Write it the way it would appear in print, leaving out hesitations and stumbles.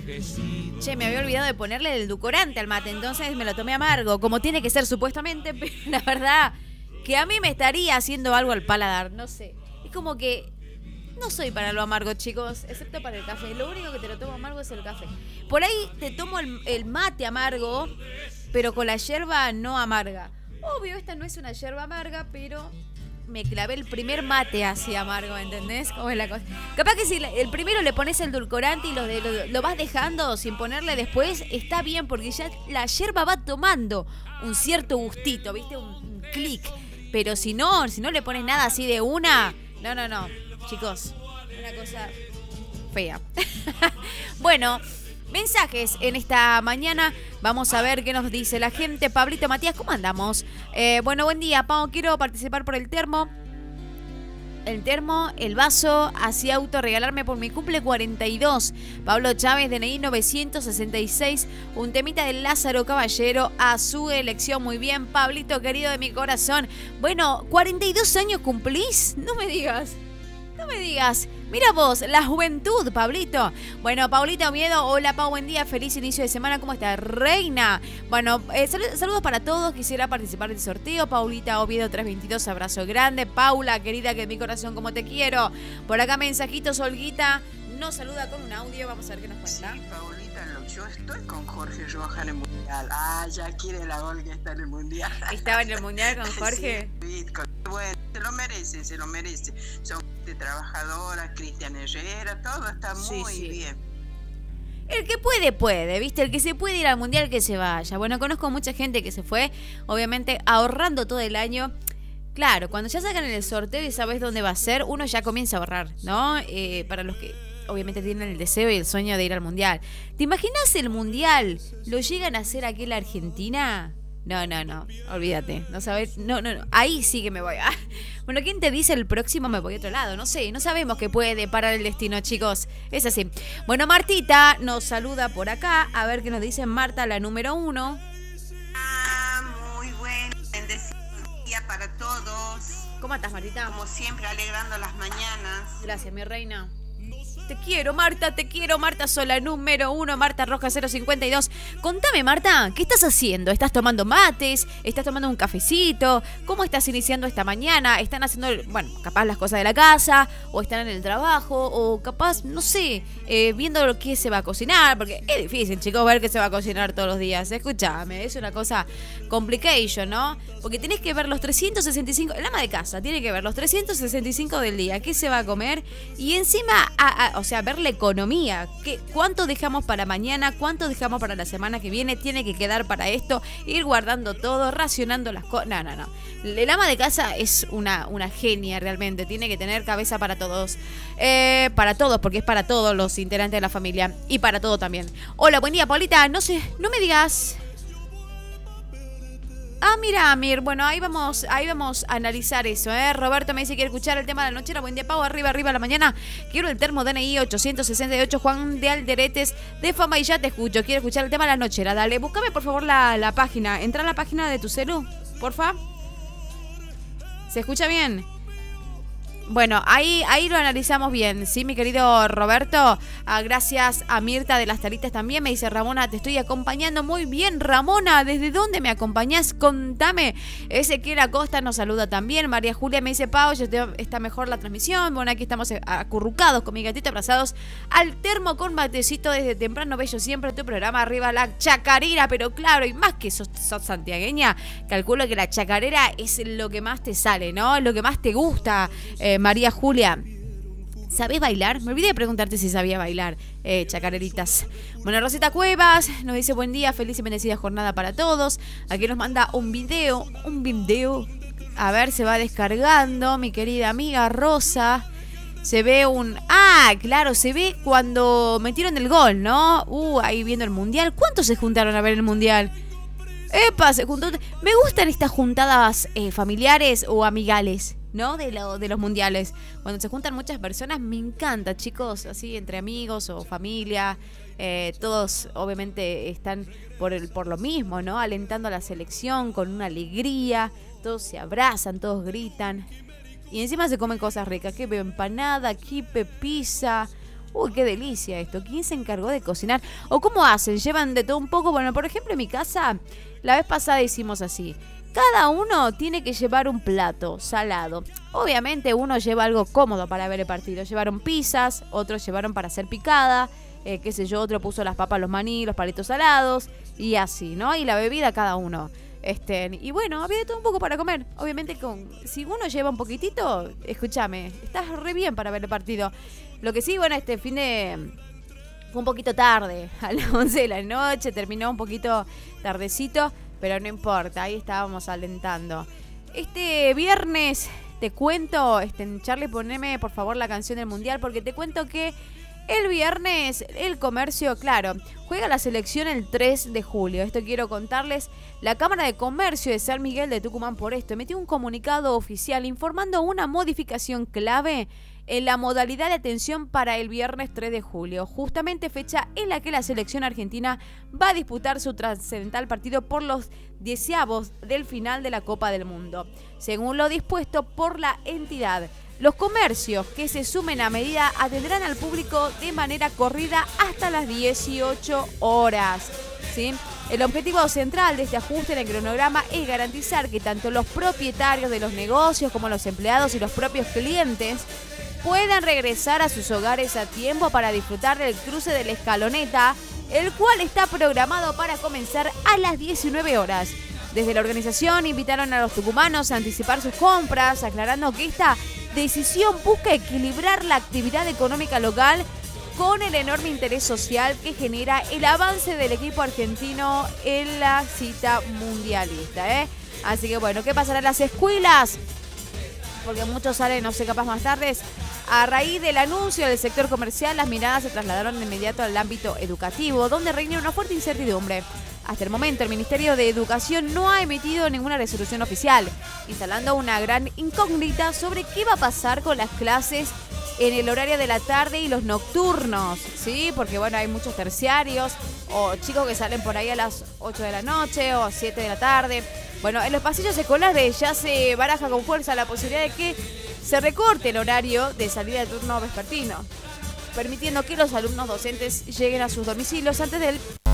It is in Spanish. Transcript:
Che, me había olvidado de ponerle el edulcorante al mate, entonces me lo tomé amargo, como tiene que ser supuestamente, pero la verdad que a mí me estaría haciendo algo al paladar, no sé. Es como que no soy para lo amargo, chicos, excepto para el café. Lo único que te lo tomo amargo es el café. Por ahí te tomo el mate amargo, pero con la yerba no amarga. Obvio, esta no es una yerba amarga, pero me clavé el primer mate así amargo, ¿entendés? ¿Cómo es la cosa? Capaz que si el primero le pones el edulcorante y lo vas dejando sin ponerle después, está bien, porque ya la yerba va tomando un cierto gustito, ¿viste? Un clic. Pero si no le pones nada así de una, no, chicos, una cosa fea. Bueno, mensajes en esta mañana. Vamos a ver qué nos dice la gente. Pablito, Matías, ¿cómo andamos? Bueno, buen día, Pau. Quiero participar por el termo. El vaso, así autorregalarme por mi cumple 42. Pablo Chávez, DNI 966. Un temita del Lázaro Caballero a su elección. Muy bien, Pablito, querido de mi corazón. Bueno, 42 años cumplís. No me digas. Mira vos, la juventud, Pablito. Bueno, Paulita Oviedo, hola Pau, buen día, feliz inicio de semana, ¿cómo está, reina? Bueno, saludos para todos, quisiera participar del sorteo. Paulita Oviedo 322, abrazo grande. Paula, querida, que de mi corazón, como te quiero. Por acá mensajitos, Olguita nos saluda con un audio, vamos a ver qué nos cuenta. Sí, Paulita, yo estoy con Jorge Roja en el Mundial. Ya quiere la Olga estar en el Mundial. ¿Estaba en el Mundial con Jorge? Sí, bueno, se lo merece. Son trabajadora, Cristian Herrera, todo está muy bien. El que puede, ¿viste? El que se puede ir al Mundial, que se vaya. Bueno, conozco mucha gente que se fue, obviamente, ahorrando todo el año. Claro, cuando ya sacan el sorteo y sabes dónde va a ser, uno ya comienza a ahorrar, ¿no? Para los que obviamente tienen el deseo y el sueño de ir al Mundial. ¿Te imaginas el Mundial? ¿Lo llegan a hacer aquí en la Argentina? No, olvídate, no sabes, no, ahí sí que me voy. Bueno, ¿quién te dice el próximo me voy a otro lado? No sé, no sabemos qué puede deparar el destino, chicos, es así. Bueno, Martita nos saluda por acá, a ver qué nos dice Marta, la número 1. Muy buen día para todos. ¿Cómo estás, Martita? Como siempre, alegrando las mañanas. Gracias, mi reina. Te quiero, Marta Sola, número 1, Marta Roja 052. Contame, Marta, ¿qué estás haciendo? ¿Estás tomando mates? ¿Estás tomando un cafecito? ¿Cómo estás iniciando esta mañana? ¿Están haciendo, capaz las cosas de la casa? ¿O están en el trabajo? ¿O capaz, no sé, viendo lo que se va a cocinar? Porque es difícil, chicos, ver qué se va a cocinar todos los días. Escúchame, es una cosa complication, ¿no? Porque tenés que ver los 365, el ama de casa tiene que ver los 365 del día, qué se va a comer y encima, o sea, ver la economía, cuánto dejamos para mañana, cuánto dejamos para la semana que viene, tiene que quedar para esto, ir guardando todo, racionando las cosas. No. El ama de casa es una genia realmente, tiene que tener cabeza para todos, porque es para todos los integrantes de la familia y para todo también. Hola, buen día, Paulita, no me digas. Mira, Amir, bueno, ahí vamos a analizar eso, Roberto me dice que quiere escuchar el tema de la nochera. Buen día, Pau, arriba a la mañana. Quiero el termo DNI 868, Juan de Alderetes de Fama y ya te escucho. Quiero escuchar el tema de la nochera. Dale, búscame por favor la página. Entra a la página de tu celu, porfa. ¿Se escucha bien? Bueno, ahí lo analizamos bien, ¿sí, mi querido Roberto? Gracias a Mirta de las Taritas también. Me dice Ramona, te estoy acompañando. Muy bien, Ramona, ¿desde dónde me acompañás? Contame. Ezequiel Acosta nos saluda también. María Julia me dice, Pau, ya está mejor la transmisión. Bueno, aquí estamos acurrucados con mi gatito, abrazados al termo con matecito desde temprano. Bello siempre tu programa. Arriba la chacarera, pero claro, y más que sos santiagueña, calculo que la chacarera es lo que más te sale, ¿no? Lo que más te gusta, María Julia. ¿Sabés bailar? Me olvidé de preguntarte si sabía bailar, chacareritas. Bueno, Rosita Cuevas nos dice buen día, feliz y bendecida jornada para todos. Aquí nos manda un video. A ver, se va descargando, mi querida amiga Rosa. Se ve claro, se ve cuando metieron el gol, ¿no? Ahí viendo el mundial. ¿Cuántos se juntaron a ver el mundial? ¡Epa! Se juntó. Me gustan estas juntadas familiares o amigales, ¿no? De los mundiales. Cuando se juntan muchas personas, me encanta, chicos, así entre amigos o familia. Todos obviamente están por lo mismo, ¿no? Alentando a la selección con una alegría. Todos se abrazan, todos gritan. Y encima se comen cosas ricas. Que veo empanada, quipe, pizza. Uy, qué delicia esto. ¿Quién se encargó de cocinar? ¿O cómo hacen? ¿Llevan de todo un poco? Bueno, por ejemplo, en mi casa, la vez pasada hicimos así. Cada uno tiene que llevar un plato salado. Obviamente uno lleva algo cómodo para ver el partido. Llevaron pizzas, otros llevaron para hacer picada, qué sé yo, otro puso las papas, los maní, los palitos salados y así, ¿no? Y la bebida cada uno. Y bueno, había de todo un poco para comer. Obviamente, si uno lleva un poquitito, escúchame, estás re bien para ver el partido. Lo que sí, bueno, este fin de... Fue un poquito tarde, a las 11 de la noche, terminó un poquito tardecito, pero no importa, ahí estábamos alentando. Este viernes te cuento, Charlie, poneme por favor la canción del Mundial, porque te cuento que el viernes el comercio, claro, juega la selección el 3 de julio. Esto quiero contarles. La Cámara de Comercio de San Miguel de Tucumán por esto emitió un comunicado oficial informando una modificación clave en la modalidad de atención para el viernes 3 de julio, justamente fecha en la que la selección argentina va a disputar su trascendental partido por los 10avos del final de la Copa del Mundo. Según lo dispuesto por la entidad, los comercios que se sumen a medida atenderán al público de manera corrida hasta las 18 horas. ¿Sí? El objetivo central de este ajuste en el cronograma es garantizar que tanto los propietarios de los negocios como los empleados y los propios clientes puedan regresar a sus hogares a tiempo para disfrutar del cruce de la Escaloneta, el cual está programado para comenzar a las 19 horas. Desde la organización invitaron a los tucumanos a anticipar sus compras, aclarando que esta decisión busca equilibrar la actividad económica local con el enorme interés social que genera el avance del equipo argentino en la cita mundialista. Así que bueno, ¿qué pasará en las escuelas? Porque muchos salen, no sé, capaz más tarde. A raíz del anuncio del sector comercial, las miradas se trasladaron de inmediato al ámbito educativo, donde reina una fuerte incertidumbre. Hasta el momento, el Ministerio de Educación no ha emitido ninguna resolución oficial, instalando una gran incógnita sobre qué va a pasar con las clases en el horario de la tarde y los nocturnos, ¿sí? Porque, bueno, hay muchos terciarios o chicos que salen por ahí a las 8 de la noche o 7 de la tarde. Bueno, en los pasillos escolares ya se baraja con fuerza la posibilidad de que se recorte el horario de salida de turno vespertino, permitiendo que los alumnos docentes lleguen a sus domicilios antes del